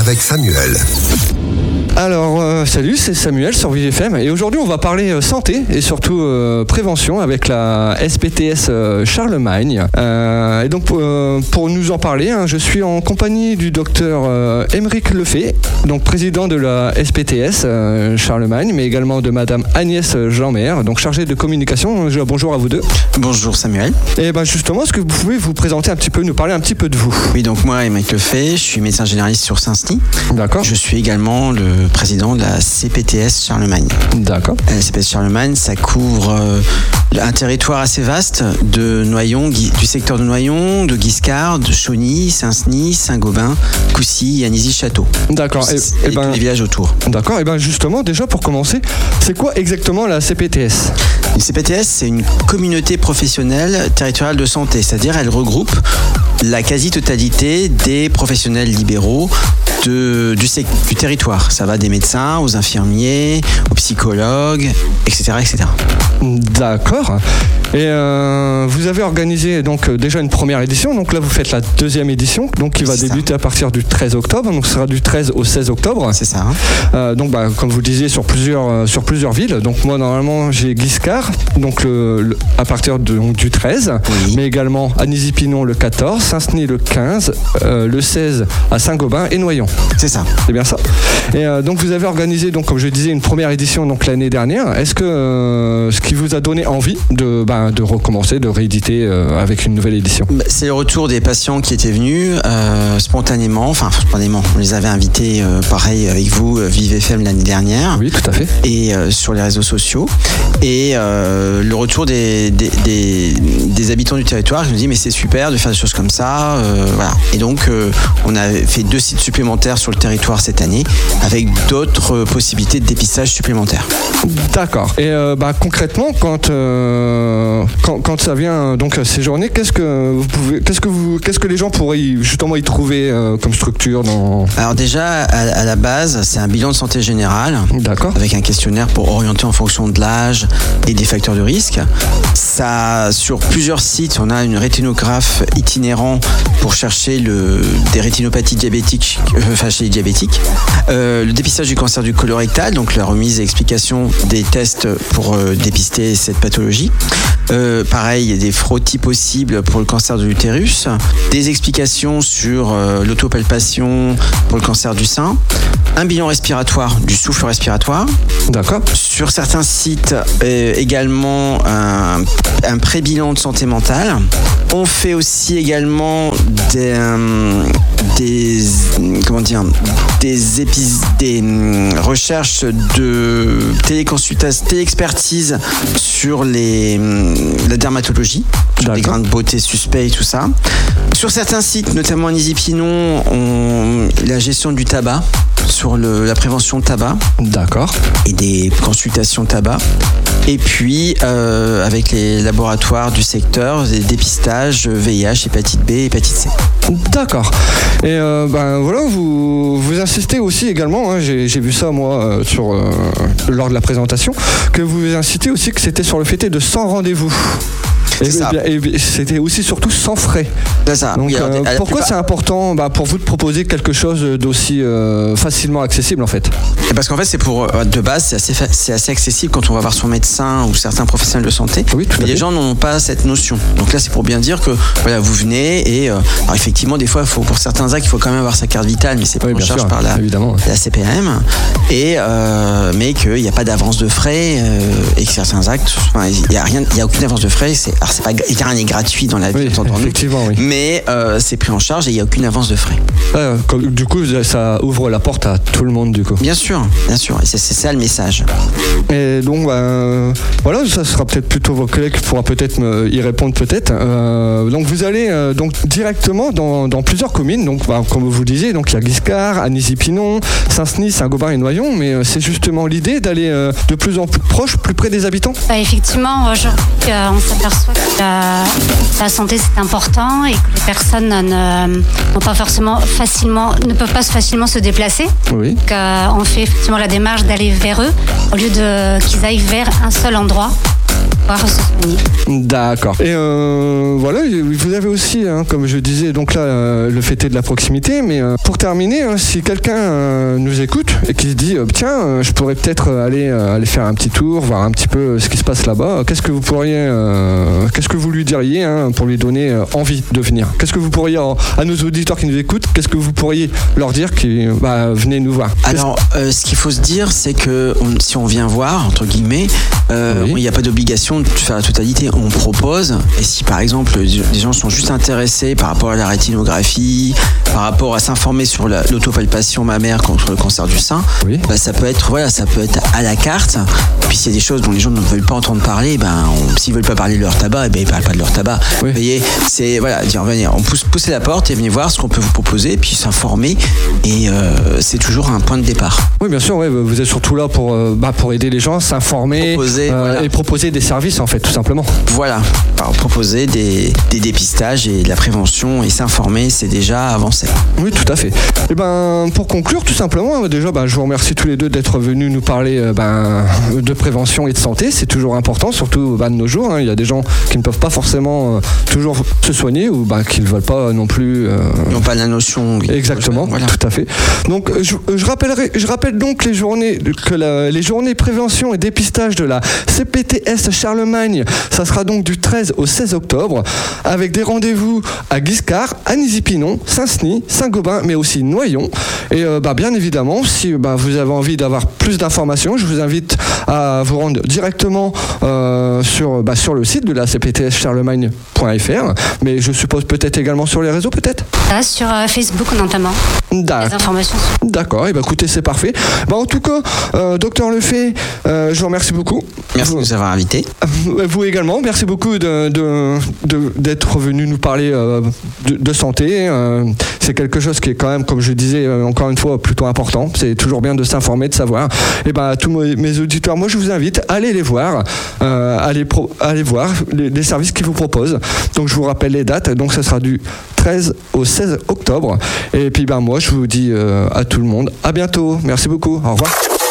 avec Samuel. Alors, salut, c'est Samuel sur Vive FM et aujourd'hui on va parler santé et surtout prévention avec la SPTS Charlemagne. Et donc pour nous en parler, je suis en compagnie du docteur Aymeric Lefay, donc président de la SPTS Charlemagne, mais également de madame Agnès Jeanmer, donc chargée de communication. Bonjour à vous deux. Bonjour Samuel. Et justement, est-ce que vous pouvez vous présenter un petit peu, nous parler un petit peu de vous? Oui, donc moi Aymeric Lefay, je suis médecin généraliste sur Saint-Denis. D'accord. Je suis également le président de la CPTS Charlemagne. D'accord. La CPTS Charlemagne, ça couvre un territoire assez vaste de Noyon, du secteur de Noyon, de Guiscard, de Chauny, Saint-Denis, Saint-Gobain, Coucy, Anizy-Château. D'accord. Et tous les villages autour. D'accord. Et justement, déjà pour commencer, c'est quoi exactement la CPTS? Une CPTS, c'est une communauté professionnelle territoriale de santé, c'est-à-dire elle regroupe la quasi-totalité des professionnels libéraux du territoire. Ça va des médecins aux infirmiers, aux psychologues, etc. etc. D'accord. Et vous avez organisé donc déjà une première édition, donc là vous faites la deuxième édition, donc qui va débuter à partir du 13 octobre, donc ce sera du 13 au 16 octobre. C'est ça. Donc comme vous le disiez, sur plusieurs villes. Donc moi normalement j'ai Guiscard, donc à partir du 13, oui. Mais également Anizy-Pinon le 14, Saint-Denis le 15, le 16 à Saint-Gobain et Noyon. C'est ça. C'est bien ça. Et donc vous avez organisé, donc comme je disais, une première édition donc l'année dernière. Est-ce que ce qui vous a donné envie de recommencer, de rééditer avec une nouvelle édition? C'est le retour des patients qui étaient venus spontanément. On les avait invités, pareil avec vous, Vive FM l'année dernière. Oui, tout à fait. Et sur les réseaux sociaux. Et le retour des habitants du territoire, je me dis mais c'est super de faire des choses comme ça. Voilà. Et donc on a fait 2 sites supplémentaires sur le territoire cette année avec d'autres possibilités de dépistage supplémentaires. D'accord. Et concrètement, quand ça vient donc ces journées, qu'est-ce que les gens pourraient justement y trouver comme structure dans... Alors déjà à la base, c'est un bilan de santé générale. D'accord. Avec un questionnaire pour orienter en fonction de l'âge et des facteurs de risque. Ça, sur plusieurs sites, on a une rétinographe itinérant pour chercher des rétinopathies diabétiques chez les diabétiques. Le dépistage du cancer du colorectal, donc la remise et explication des tests pour dépister cette pathologie. Pareil, il y a des frottis possibles pour le cancer de l'utérus, des explications sur l'autopalpation pour le cancer du sein, un bilan respiratoire du souffle respiratoire. D'accord. Sur certains sites, également un pré-bilan de santé mentale. On fait aussi également des recherches de téléexpertise sur la dermatologie, sur les grains de beauté suspects et tout ça. Sur certains sites, notamment Anizy-Pinon, la gestion du tabac, sur la prévention de tabac. D'accord. Et des consultations tabac. Et puis, avec les laboratoires du secteur, des dépistages VIH, hépatite B, hépatite C. D'accord. Et voilà, vous insistez aussi également, j'ai vu ça moi lors de la présentation, que vous incitez aussi que c'était sur le fait de sans rendez-vous. Et c'était aussi surtout sans frais. C'est ça. Donc, pourquoi c'est important pour vous de proposer quelque chose d'aussi facilement accessible en fait? Parce qu'en fait, c'est de base, c'est assez accessible quand on va voir son médecin ou certains professionnels de santé. Oui, mais les gens n'ont pas cette notion. Donc là, c'est pour bien dire que voilà, vous venez et alors effectivement, des fois, pour certains actes, il faut quand même avoir sa carte vitale, mais c'est pris en charge par la CPM. Mais qu'il n'y a pas d'avance de frais et que certains actes, il n'y a aucune avance de frais. Rien n'est gratuit dans la vie, effectivement, oui. Mais c'est pris en charge et il n'y a aucune avance de frais. Du coup, ça ouvre la porte à tout le monde, du coup. Bien sûr. Et c'est ça le message. Et donc, voilà, ça sera peut-être plutôt vos collègues qui pourront peut-être y répondre peut-être. Donc, vous allez donc directement dans plusieurs communes. Donc, comme vous disiez, donc il y a Guiscard, Anizy-Pinon, Saint-Denis, Saint-Gobain et Noyon. Mais c'est justement l'idée d'aller de plus en plus proche, plus près des habitants. Effectivement, aujourd'hui, on s'aperçoit que la santé c'est important et que les personnes ne peuvent pas facilement se déplacer. Oui. Donc, on fait effectivement la démarche d'aller vers eux au lieu qu'ils aillent vers un seul endroit. pouvoir se soigner. D'accord. Et voilà, vous avez aussi, comme je disais, donc là, le fait de la proximité. Mais pour terminer, si quelqu'un nous écoute et qui se dit, tiens, je pourrais peut-être aller faire un petit tour, voir un petit peu ce qui se passe là-bas, qu'est-ce que vous lui diriez pour lui donner envie de venir? Qu'est-ce que vous pourriez, à nos auditeurs qui nous écoutent, qu'est-ce que vous pourriez leur dire qui venez nous voir? Alors, ce qu'il faut se dire, c'est que si on vient voir, entre guillemets, il n'y a pas d'obligation de faire la totalité. On propose, et si par exemple les gens sont juste intéressés par rapport à la rétinographie, par rapport à s'informer sur l'autopalpation mammaire contre le cancer du sein, ça peut être à la carte. Puis s'il y a des choses dont les gens ne veulent pas entendre parler, s'ils veulent pas parler de leur tabac, ils parlent pas de leur tabac. Vous voyez, c'est dire venir, on pousser la porte et venir voir ce qu'on peut vous proposer, puis s'informer, et c'est toujours un point de départ. Oui, bien sûr, vous êtes surtout là pour aider les gens, s'informer et proposer des services en fait, tout simplement. Voilà, alors, proposer des dépistages et de la prévention et s'informer, c'est déjà avancer. Oui, tout à fait. Et pour conclure, tout simplement, déjà, je vous remercie tous les deux d'être venus nous parler de prévention et de santé. C'est toujours important, surtout de nos jours. Il y a des gens qui ne peuvent pas forcément toujours se soigner ou qui ne veulent pas non plus. Ils n'ont pas la notion. Exactement, voilà. Tout à fait. Donc, je rappelle donc les journées prévention et dépistage de la CPTS Charlemagne. Ça sera donc du 13 au 16 octobre, avec des rendez-vous à Guiscard, à Nizy-Pinon, Saint-Seny, Saint-Gobain, mais aussi Noyon. Et bien évidemment, si vous avez envie d'avoir plus d'informations, je vous invite à vous rendre directement sur le site de la cptscharlemagne.fr, mais je suppose peut-être également sur les réseaux, peut-être sur Facebook notamment. Les informations. D'accord, et écoutez, c'est parfait. En tout cas, docteur Lefay, je vous remercie beaucoup. Merci de nous avoir invités. Vous également, merci beaucoup d'être venu nous parler de santé. C'est quelque chose qui est quand même, comme je disais encore une fois, plutôt important. C'est toujours bien de s'informer, de savoir. Et à tous mes auditeurs, moi je vous invite à aller les voir, aller voir les services qu'ils vous proposent. Donc je vous rappelle les dates. Donc ça sera du 13 au 16 octobre. Et puis moi je vous dis à tout le monde, à bientôt. Merci beaucoup. Au revoir.